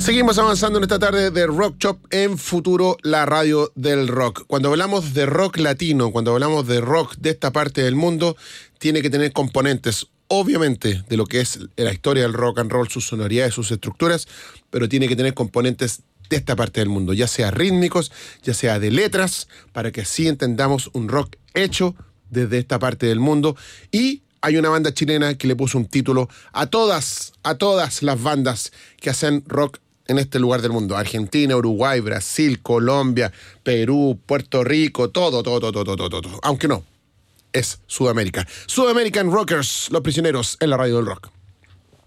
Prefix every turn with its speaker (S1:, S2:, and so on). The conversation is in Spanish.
S1: Seguimos avanzando en esta tarde de Rock Shop en Futuro, la radio del rock. Cuando hablamos de rock latino, cuando hablamos de rock de esta parte del mundo, tiene que tener componentes, obviamente, de lo que es la historia del rock and roll, sus sonoridades, sus estructuras, pero tiene que tener componentes de esta parte del mundo, ya sea rítmicos, ya sea de letras, para que así entendamos un rock hecho desde esta parte del mundo. Y hay una banda chilena que le puso un título a todas las bandas que hacen rock en este lugar del mundo: Argentina, Uruguay, Brasil, Colombia, Perú, Puerto Rico, todo. Aunque no, es Sudamérica. Sudamerican Rockers, Los Prisioneros, en la radio del rock.